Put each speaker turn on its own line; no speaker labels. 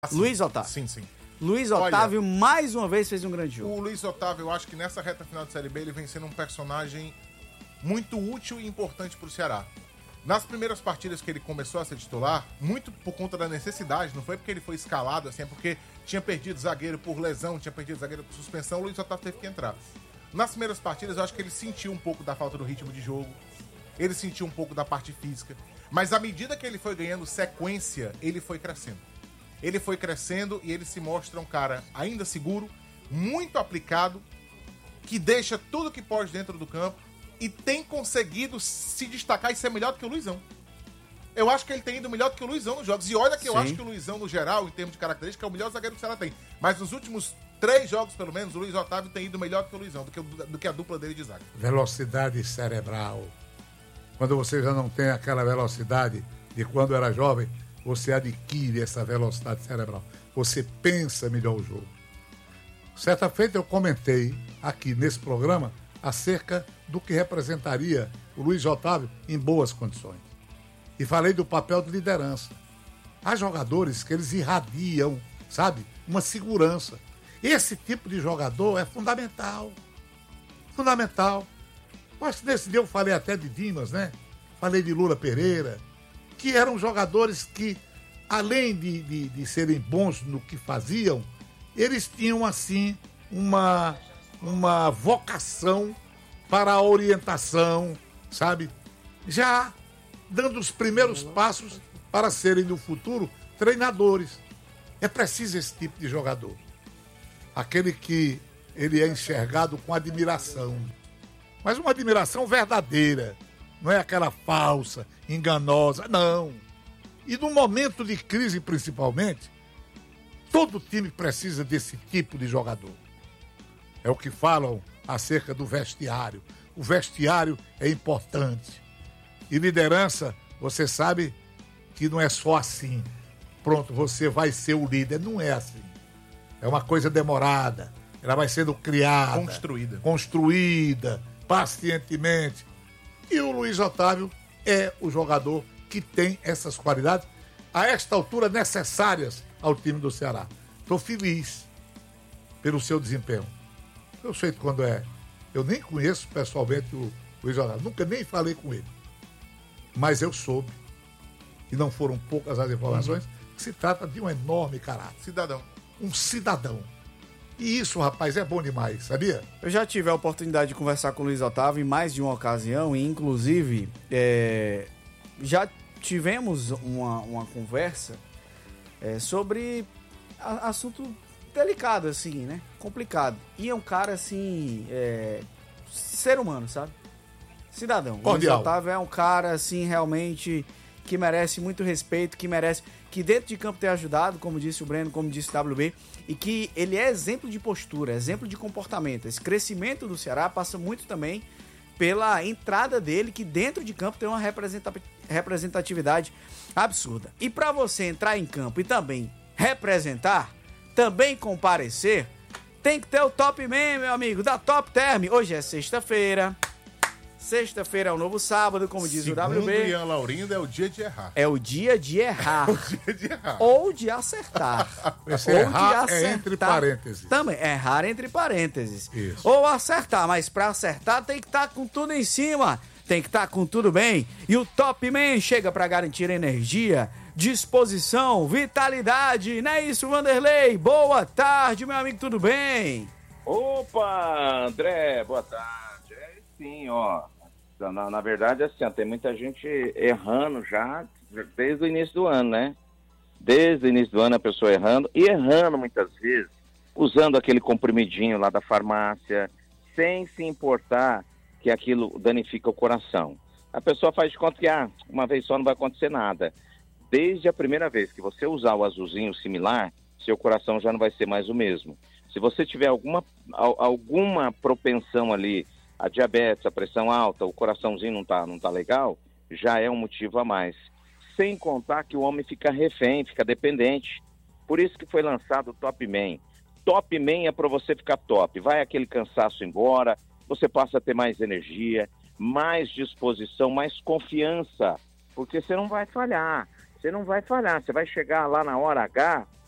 Luiz Otávio.
Sim.
Luiz Otávio, mais uma vez, fez um grande jogo.
O Luiz Otávio, eu acho que nessa reta final de Série B, ele vem sendo um personagem muito útil e importante pro Ceará. Nas primeiras partidas que ele começou a ser titular, muito por conta da necessidade, não foi porque ele foi escalado, assim, é porque tinha perdido zagueiro por lesão, tinha perdido zagueiro por suspensão, o Luiz Otávio teve que entrar. Nas primeiras partidas, eu acho que ele sentiu um pouco da falta do ritmo de jogo, ele sentiu um pouco da parte física, mas à medida que ele foi ganhando sequência, ele foi crescendo. Ele foi crescendo e ele se mostra um cara ainda seguro, muito aplicado, que deixa tudo que pode dentro do campo e tem conseguido se destacar e ser melhor do que o Luizão. Eu acho que ele tem ido melhor do que o Luizão nos jogos. E olha que eu acho que o Luizão, no geral, em termos de característica, é o melhor zagueiro que o Ceará tem. Mas nos últimos 3 jogos, pelo menos, o Luiz Otávio tem ido melhor do que o Luizão, do que a dupla dele de zaga.
Velocidade cerebral. Quando você já não tem aquela velocidade de quando era jovem, você adquire essa velocidade cerebral. Você pensa melhor o jogo. Certa feita eu comentei aqui nesse programa acerca do que representaria o Luiz Otávio em boas condições. E falei do papel de liderança. Há jogadores que eles irradiam, sabe, uma segurança. Esse tipo de jogador é fundamental. Fundamental. Mas nesse dia eu falei até de Dimas, né? Falei de Lula Pereira, que eram jogadores que, além de serem bons no que faziam, eles tinham, assim, uma vocação para a orientação, sabe? Já dando os primeiros passos para serem, no futuro, treinadores. É preciso esse tipo de jogador. Aquele que ele é enxergado com admiração. Mas uma admiração verdadeira. Não é aquela falsa, enganosa, não. E no momento de crise, principalmente, todo time precisa desse tipo de jogador. É o que falam acerca do vestiário. O vestiário é importante. E liderança, você sabe que não é só assim. Pronto, você vai ser o líder. Não é assim. É uma coisa demorada. Ela vai sendo criada. Construída, pacientemente. E o Luiz Otávio é o jogador que tem essas qualidades, a esta altura, necessárias ao time do Ceará. Estou feliz pelo seu desempenho. Eu sei quando é. Eu nem conheço pessoalmente o Luiz Otávio, nunca nem falei com ele. Mas eu soube, e não foram poucas as informações, que se trata de um enorme caráter.
Cidadão.
Um cidadão. E isso, rapaz, é bom demais, sabia?
Eu já tive a oportunidade de conversar com o Luiz Otávio em mais de uma ocasião, e inclusive já tivemos uma conversa sobre assunto delicado, assim, né? Complicado. E é um cara, assim, ser humano, sabe? Cidadão. O Luiz Otávio é um cara, assim, realmente que merece muito respeito, que dentro de campo tem ajudado, como disse o Breno, como disse o WB, e que ele é exemplo de postura, exemplo de comportamento. Esse crescimento do Ceará passa muito também pela entrada dele, que dentro de campo tem uma representatividade absurda. E para você entrar em campo e também representar, também comparecer, tem que ter o Top Man, meu amigo, da Top Term. Hoje é sexta-feira. Sexta-feira é o novo sábado, como diz o WB.
Segundo Ian Laurindo, é o dia de errar.
É o dia de errar.
É o dia de errar.
Ou de acertar.
Esse errar é entre parênteses.
Também, errar entre parênteses.
Isso.
Ou acertar, mas para acertar tem que estar com tudo em cima. Tem que estar com tudo bem. E o Top Man chega para garantir energia, disposição, vitalidade. Não é isso, Vanderlei? Boa tarde, meu amigo, tudo bem?
Opa, André, boa tarde. Sim, ó, na verdade, assim, ó, tem muita gente errando já desde o início do ano, né? Desde o início do ano a pessoa errando, e errando muitas vezes, usando aquele comprimidinho lá da farmácia, sem se importar que aquilo danifica o coração. A pessoa faz de conta que, uma vez só não vai acontecer nada. Desde a primeira vez que você usar o azulzinho similar, seu coração já não vai ser mais o mesmo. Se você tiver alguma propensão ali, a diabetes, a pressão alta, o coraçãozinho não tá legal, já é um motivo a mais. Sem contar que o homem fica refém, fica dependente. Por isso que foi lançado o Top Man. Top Man é para você ficar top. Vai aquele cansaço embora, você passa a ter mais energia, mais disposição, mais confiança, porque você não vai falhar. Você vai chegar lá na hora H